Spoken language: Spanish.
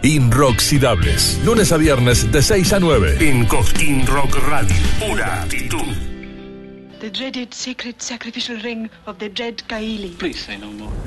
Inoxidables. Lunes a viernes de 6 a 9. En Cosquín Rock Radio. Pura actitud. The dreaded sacred sacrificial ring of the dread Kaili. Please say no more.